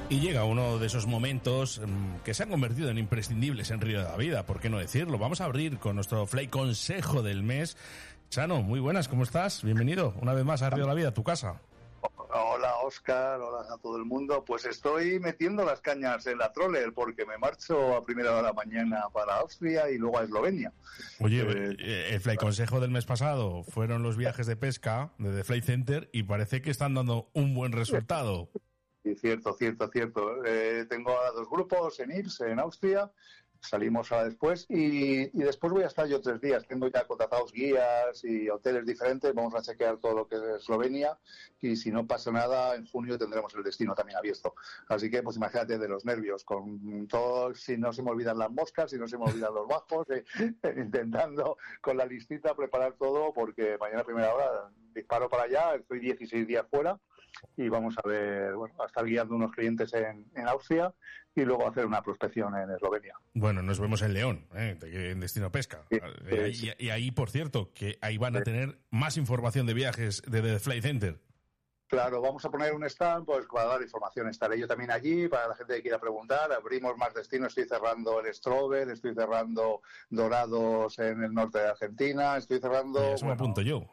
Y llega uno de esos momentos que se han convertido en imprescindibles en Río de la Vida, ¿por qué no decirlo? Vamos a abrir con nuestro Fly Consejo del mes. Chano, muy buenas, ¿cómo estás? Bienvenido una vez más a Río de la Vida, tu casa. Hola Óscar, hola a todo el mundo. Pues estoy metiendo las cañas en la troller porque me marcho a primera hora de la mañana para Austria y luego a Eslovenia. Oye, el Fly Consejo del mes pasado fueron los viajes de pesca de The Fly Center y parece que están dando un buen resultado. Sí, cierto. Tengo ahora 2 grupos en Ips, en Austria. Salimos ahora después y después voy a estar yo 3 días. Tengo ya contratados guías y hoteles diferentes. Vamos a chequear todo lo que es Eslovenia y si no pasa nada, en junio tendremos el destino también abierto. Así que, pues imagínate de los nervios, con todo, si no se me olvidan las moscas, si no se me olvidan los bajos, intentando con la listita preparar todo porque mañana a primera hora disparo para allá, estoy 16 días fuera. Y vamos a ver, a estar guiando unos clientes en Austria y luego hacer una prospección en Eslovenia. Bueno, nos vemos en León, en Destino Pesca. Sí. Y ahí, por cierto, que ahí van a tener más información de viajes de The Fly Center. Claro, vamos a poner un stand pues para dar información. Estaré yo también allí para la gente que quiera preguntar. Abrimos más destinos. Estoy cerrando el Strobel, estoy cerrando Dorados en el norte de Argentina, estoy cerrando... Eso me apunto yo.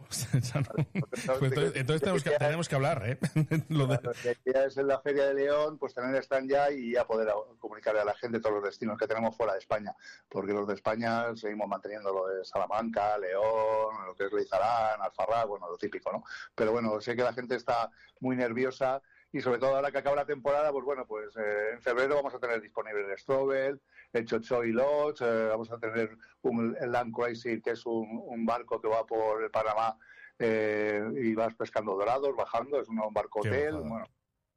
Entonces tenemos que hablar, ¿eh? La idea es en la Feria de León, pues tener stand ya y ya poder comunicarle a la gente todos los destinos que tenemos fuera de España. Porque los de España seguimos manteniendo lo de Salamanca, León, lo que es Leizarán, Alfarrás, bueno, lo típico, ¿no? Pero bueno, sé que la gente está muy nerviosa y sobre todo ahora que acaba la temporada, pues en febrero vamos a tener disponible el Strobel, el Chochoy Lodge, vamos a tener el Land Cruiser, que es un barco que va por el Panamá y vas pescando dorados, bajando, es un barco hotel. Bueno,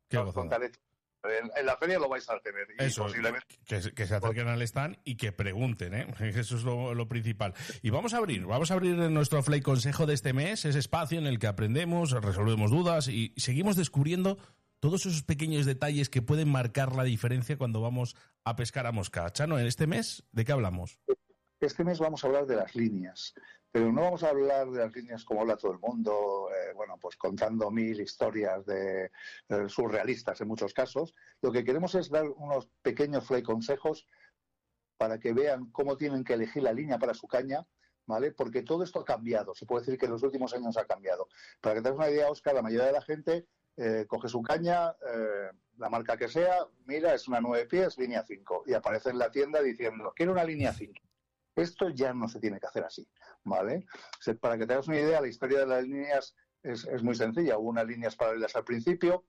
en la feria lo vais a tener. Eso, posiblemente... que se acerquen al stand y que pregunten, ¿eh? Eso es lo principal. Y vamos a abrir nuestro Fly Consejo de este mes, ese espacio en el que aprendemos, resolvemos dudas y seguimos descubriendo todos esos pequeños detalles que pueden marcar la diferencia cuando vamos a pescar a mosca. Chano, ¿en este mes de qué hablamos? Este mes vamos a hablar de las líneas, pero no vamos a hablar de las líneas como habla todo el mundo, pues contando 1000 historias de surrealistas en muchos casos. Lo que queremos es dar unos pequeños fly consejos para que vean cómo tienen que elegir la línea para su caña, ¿vale? Porque todo esto ha cambiado, se puede decir que en los últimos años ha cambiado. Para que te hagas una idea, Óscar, la mayoría de la gente coge su caña, la marca que sea, mira, es una 9 pies, línea 5, y aparece en la tienda diciendo, quiero una línea 5. Esto ya no se tiene que hacer así, ¿vale? Para que te hagas una idea, la historia de las líneas es muy sencilla. Hubo unas líneas paralelas al principio,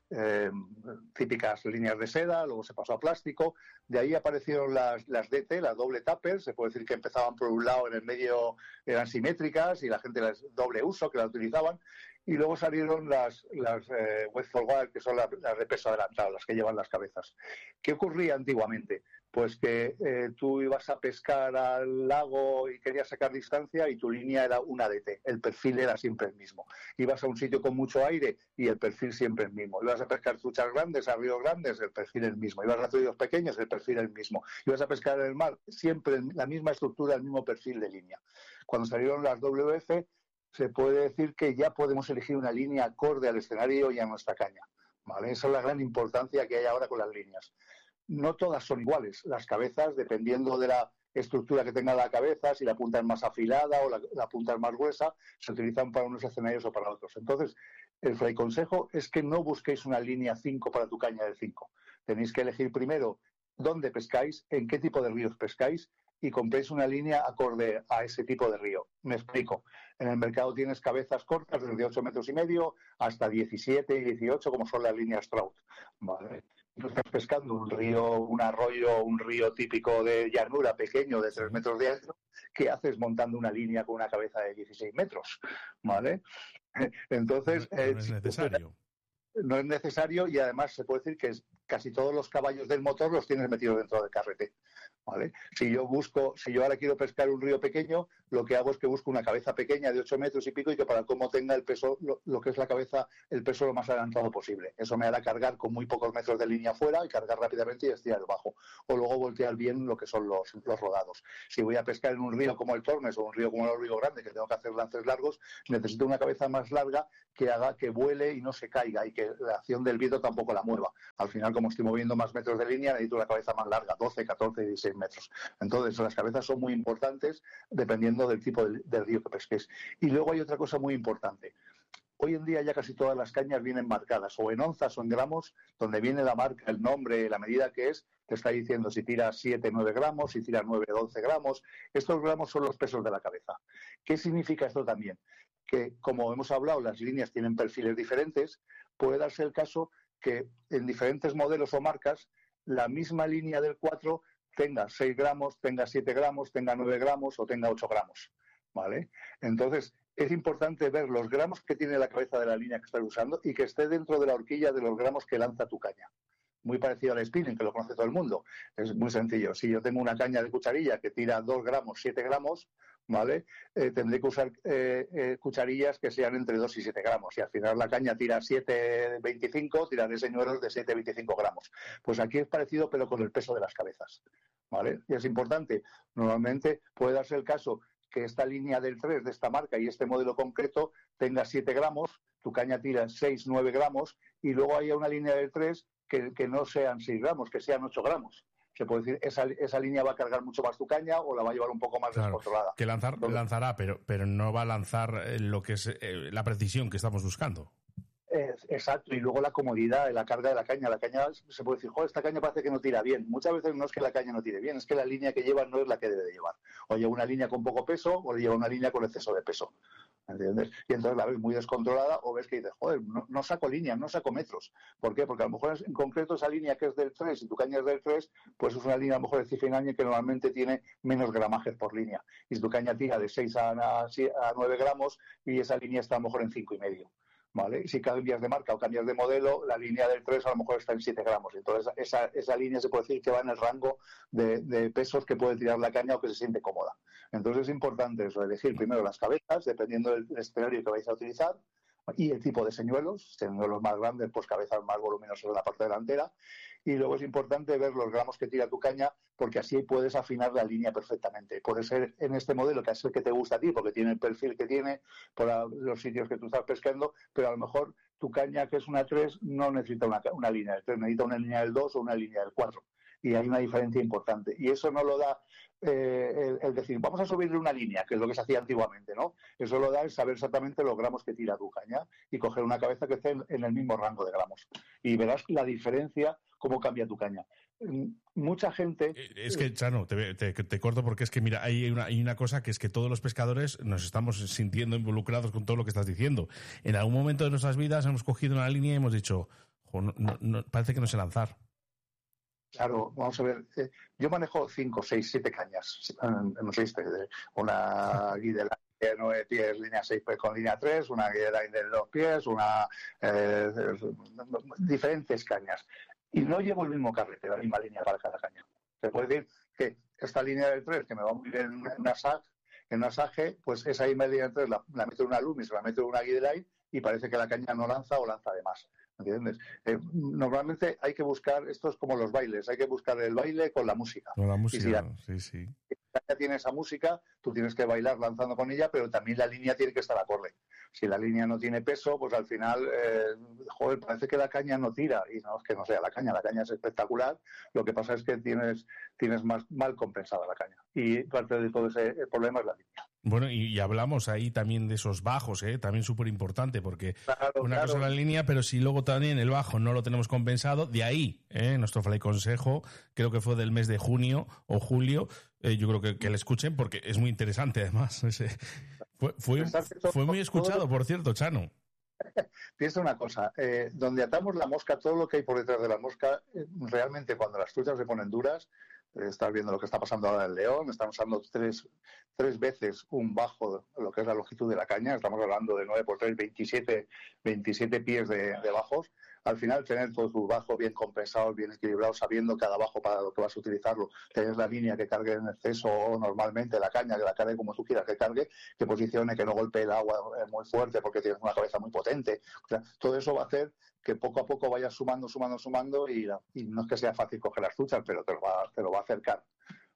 típicas líneas de seda, luego se pasó a plástico, de ahí aparecieron las DT, las doble tapper, se puede decir que empezaban por un lado, en el medio eran simétricas y la gente las doble uso, que la utilizaban, y luego salieron las West Forward, que son las de peso adelantado, las que llevan las cabezas. ¿Qué ocurría antiguamente? Pues que tú ibas a pescar al lago y querías sacar distancia y tu línea era una DT, el perfil era siempre el mismo. Ibas a un sitio con mucho aire y el perfil siempre el mismo. Ibas a pescar truchas grandes, a ríos grandes, el perfil el mismo. Ibas a ríos pequeños, el perfil el mismo. Ibas a pescar en el mar, siempre la misma estructura, el mismo perfil de línea. Cuando salieron las WF, se puede decir que ya podemos elegir una línea acorde al escenario y a nuestra caña, ¿vale? Esa es la gran importancia que hay ahora con las líneas. No todas son iguales. Las cabezas, dependiendo de la estructura que tenga la cabeza, si la punta es más afilada o la punta es más gruesa, se utilizan para unos escenarios o para otros. Entonces, el fly consejo es que no busquéis una línea 5 para tu caña de 5. Tenéis que elegir primero dónde pescáis, en qué tipo de ríos pescáis y compréis una línea acorde a ese tipo de río. Me explico. En el mercado tienes cabezas cortas desde 8,5 metros hasta 17 y 18, como son las líneas trout, ¿vale? Tú estás pescando un río, un arroyo, un río típico de llanura pequeño de 3 metros de ancho, ¿qué haces montando una línea con una cabeza de 16 metros? ¿Vale? Entonces... No es necesario. No es necesario y además se puede decir que casi todos los caballos del motor los tienes metidos dentro del carrete, ¿vale? Si yo ahora quiero pescar un río pequeño, lo que hago es que busco una cabeza pequeña de 8 metros y pico y que para cómo tenga el peso, lo que es la cabeza, el peso lo más adelantado posible. Eso me hará cargar con muy pocos metros de línea fuera y cargar rápidamente y estirar el bajo. O luego voltear bien lo que son los rodados. Si voy a pescar en un río como el Tormes o un río como el Río Grande, que tengo que hacer lances largos, necesito una cabeza más larga que haga que vuele y no se caiga y que la acción del viento tampoco la mueva. Al final, como como estoy moviendo más metros de línea, necesito una cabeza más larga, 12, 14, 16 metros. Entonces, las cabezas son muy importantes dependiendo del tipo del río que pesques. Y luego hay otra cosa muy importante. Hoy en día ya casi todas las cañas vienen marcadas, o en onzas o en gramos, donde viene la marca, el nombre, la medida que es, te está diciendo si tira 7, 9 gramos, si tira 9, 12 gramos. Estos gramos son los pesos de la cabeza. ¿Qué significa esto también? Que, como hemos hablado, las líneas tienen perfiles diferentes. Puede darse el caso que en diferentes modelos o marcas, la misma línea del 4 tenga 6 gramos, tenga 7 gramos, tenga 9 gramos o tenga 8 gramos. ¿Vale? Entonces, es importante ver los gramos que tiene la cabeza de la línea que estás usando y que esté dentro de la horquilla de los gramos que lanza tu caña. Muy parecido al spinning, que lo conoce todo el mundo. Es muy sencillo. Si yo tengo una caña de cucharilla que tira 2 gramos, 7 gramos, ¿vale? Tendré que usar cucharillas que sean entre 2 y 7 gramos. Si al final la caña tira 7,25, tiraré señuelos de 7,25 gramos. Pues aquí es parecido, pero con el peso de las cabezas, ¿vale? Y es importante. Normalmente puede darse el caso que esta línea del 3 de esta marca y este modelo concreto tenga 7 gramos, tu caña tira 6, 9 gramos, y luego haya una línea del 3 que no sean 6 gramos, que sean 8 gramos. Se puede decir, esa línea va a cargar mucho más tu caña o la va a llevar un poco más descontrolada. Que lanzará, pero no va a lanzar lo que es la precisión que estamos buscando. Exacto, y luego la comodidad de la carga de la caña. La caña se puede decir, joder, esta caña parece que no tira bien. Muchas veces no es que la caña no tire bien, es que la línea que lleva no es la que debe de llevar. O lleva una línea con poco peso o lleva una línea con exceso de peso. ¿Entiendes? Y entonces la ves muy descontrolada o ves que dices, joder, no saco líneas, no saco metros. ¿Por qué? Porque a lo mejor en concreto esa línea que es del 3 y tu caña es del 3, pues es una línea a lo mejor de cifinaña que normalmente tiene menos gramajes por línea. Y si tu caña tira de 6 a 9 gramos y esa línea está a lo mejor en 5,5. ¿Vale? Si cambias de marca o cambias de modelo, la línea del 3 a lo mejor está en 7 gramos. Entonces, esa línea se puede decir que va en el rango de pesos que puede tirar la caña o que se siente cómoda. Entonces, es importante eso, elegir primero las cabezas, dependiendo del escenario que vais a utilizar, y el tipo de señuelos más grandes, pues cabezas más voluminosas en la parte delantera. Y luego es importante ver los gramos que tira tu caña, porque así puedes afinar la línea perfectamente. Puede ser en este modelo, que es el que te gusta a ti, porque tiene el perfil que tiene, por los sitios que tú estás pescando, pero a lo mejor tu caña, que es una 3, no necesita una línea del 3, necesita una línea del 2 o una línea del 4. Y hay una diferencia importante. Y eso no lo da el decir, vamos a subirle una línea, que es lo que se hacía antiguamente, ¿no? Eso lo da el saber exactamente los gramos que tira tu caña y coger una cabeza que esté en el mismo rango de gramos. Y verás la diferencia, cómo cambia tu caña. Mucha gente... Es que, Chano, te corto porque es que, mira, hay una cosa que es que todos los pescadores nos estamos sintiendo involucrados con todo lo que estás diciendo. En algún momento de nuestras vidas hemos cogido una línea y hemos dicho, parece que no sé lanzar. Claro, vamos a ver. Yo manejo 5, 6, 7 cañas. No sé, una Guideline de 9 pies, línea 6 pues, con línea 3, una Guideline de 2 pies, diferentes cañas. Y no llevo el mismo carrete, la misma línea para cada caña. Se puede decir que esta línea del 3, que me va muy bien en un asaje, pues esa misma línea del 3 la meto en una Loomis, la meto en una Guideline y parece que la caña no lanza o lanza de más. ¿Entiendes? Normalmente hay que buscar, esto es como los bailes, hay que buscar el baile con la música. Con la música, y sí. Si la caña tiene esa música, tú tienes que bailar lanzando con ella, pero también la línea tiene que estar acorde. Si la línea no tiene peso, pues al final, parece que la caña no tira. Y no es que no sea la caña es espectacular. Lo que pasa es que tienes más mal compensada la caña. Y parte de todo ese problema es la línea. Bueno, y hablamos ahí también de esos bajos, también súper importante, porque cosa es la línea, pero si luego también el bajo no lo tenemos compensado, de ahí nuestro fly consejo, creo que fue del mes de junio o julio, yo creo que le escuchen porque es muy interesante además. Fue muy escuchado, por cierto, Chano. Piensa una cosa, donde atamos la mosca, todo lo que hay por detrás de la mosca, realmente cuando las truchas se ponen duras, estás viendo lo que está pasando ahora en el León, están usando tres veces un bajo, lo que es la longitud de la caña, estamos hablando de 9 por 3, 27 pies de bajos. Al final, tener todos tus bajos bien compensados, bien equilibrados, sabiendo cada bajo para lo que vas a utilizarlo, tener la línea que cargue en exceso o normalmente la caña que la cargue como tú quieras que cargue, que posicione, que no golpee el agua muy fuerte porque tienes una cabeza muy potente. O sea, todo eso va a hacer que poco a poco vayas sumando y no es que sea fácil coger las truchas, pero te lo va a acercar.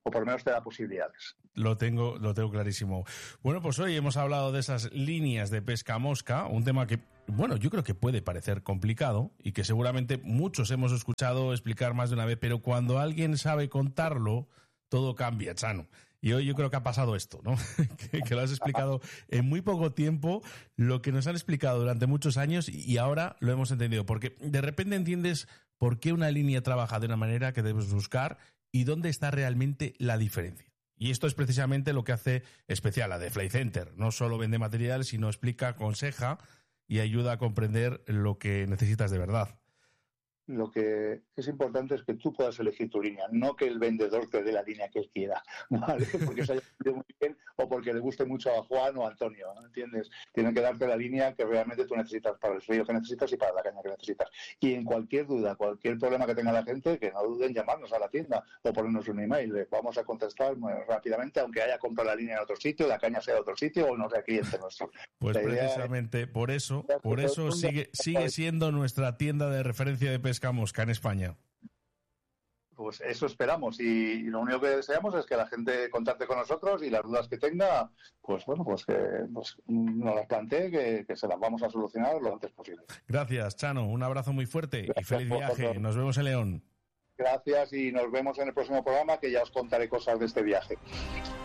o por lo menos te da posibilidades. Lo tengo clarísimo. Bueno, pues hoy hemos hablado de esas líneas de pesca mosca, un tema que, bueno, yo creo que puede parecer complicado y que seguramente muchos hemos escuchado explicar más de una vez, pero cuando alguien sabe contarlo, todo cambia, Chano. Y hoy yo creo que ha pasado esto, ¿no? que lo has explicado en muy poco tiempo, lo que nos han explicado durante muchos años y ahora lo hemos entendido. Porque de repente entiendes por qué una línea trabaja de una manera que debes buscar y dónde está realmente la diferencia. Y esto es precisamente lo que hace especial a The Fly Center. No solo vende material, sino explica, aconseja y ayuda a comprender lo que necesitas de verdad. Lo que es importante es que tú puedas elegir tu línea, no que el vendedor te dé la línea que él quiera, ¿vale? Porque se haya vendido muy bien o porque le guste mucho a Juan o a Antonio, ¿entiendes? Tienen que darte la línea que realmente tú necesitas para el frío que necesitas y para la caña que necesitas. Y en cualquier duda, cualquier problema que tenga la gente, que no duden en llamarnos a la tienda o ponernos un email. Les vamos a contestar muy rápidamente, aunque haya comprado la línea en otro sitio, la caña sea de otro sitio o no sea cliente nuestro. Pues precisamente por eso sigue siendo nuestra tienda de referencia de pesca mosca en España. Pues eso esperamos y lo único que deseamos es que la gente contacte con nosotros y las dudas que tenga, pues bueno, pues que nos las plantee, que se las vamos a solucionar lo antes posible. Gracias, Chano. Un abrazo muy fuerte. Gracias, y feliz viaje. Nos vemos en León. Gracias y nos vemos en el próximo programa, que ya os contaré cosas de este viaje.